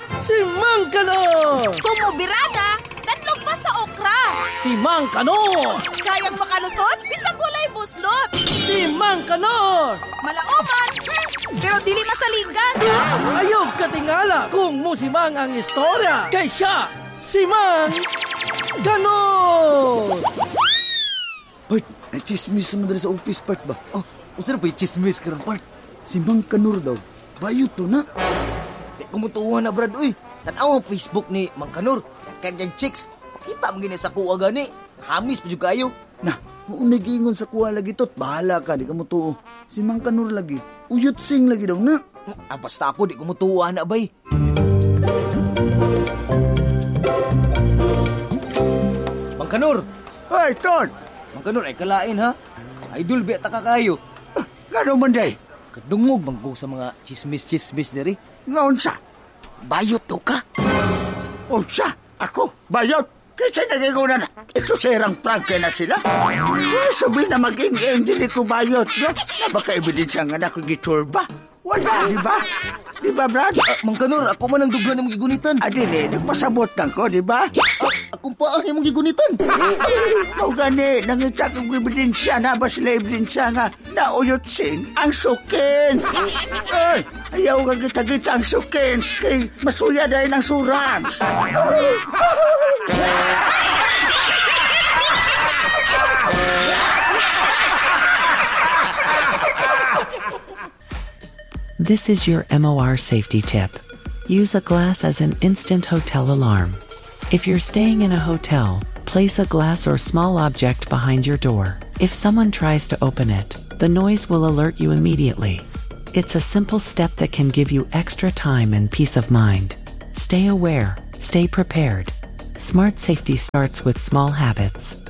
Si Mang Kanor! Tumubirada, danlog pa sa okra. Si Mang Kanor! Kayang makalusot, bisag walay buslot. Si Mang Kanor! Malauman, pero dili masaligan. Ayog katingala kung musimang ang istorya. Kay siya, si Mang Kanor! Part, ay chismis naman dali sa office, Part ba? Oh, saan pa yung chismis ka rin, Part? Si Mang Kanor daw. Bayot to na. Di kumutuhan na, Brad, uy. Tanaw ang Facebook ni Mang Kanor. Kanyang chicks, pakita mo gini sa kuwa gani. Hamis pa juga kayo. Nah, maunay giingon sa kuha lagi tot. Bahala ka, di ka mo tuo. Si Mang Kanor lagi. Uyot sing lagi daw na. Basta ako, di kumutuhan na, bay. Mang Kanor! Ay, Ton! Mang Kanor, ay kalain, ha? Idol, biya taka kayo. Gano'n man day? Kadungog bangko sa mga chismis-chismis diri. Ngaon sa? Bayot to ka. O siya, ako, bayot. Kasi nagigunan na. Ito serang prangke na sila. Sabi na maging angel ito bayot. No? Na baka ebidensya nga na kung giturba. Wala, di ba? Di ba, Brad? Mang Kanor, ako man ang dughan ng gigunitan. Adili, nagpasabot lang ko, di ba? Akong paan yung gigunitan. O gani, nangita kong ebidensya na ba sila ebidensya nga nauyot sing ang sukin. Ay, ayaw ka kita-kita ang sukin. Kay masuya dahil ang surans. This is your MOR safety tip. Use a glass as an instant hotel alarm. If you're staying in a hotel, place a glass or small object behind your door. If someone tries to open it, the noise will alert you immediately. It's a simple step that can give you extra time and peace of mind. Stay aware, stay prepared. Smart safety starts with small habits.